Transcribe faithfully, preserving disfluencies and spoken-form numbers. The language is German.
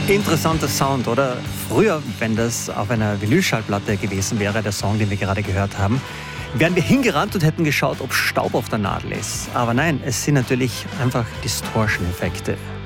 Interessanter Sound, oder? Früher, wenn das auf einer Vinylschallplatte gewesen wäre, der Song, den wir gerade gehört haben, wären wir hingerannt und hätten geschaut, ob Staub auf der Nadel ist. Aber nein, es sind natürlich einfach Distortion-Effekte.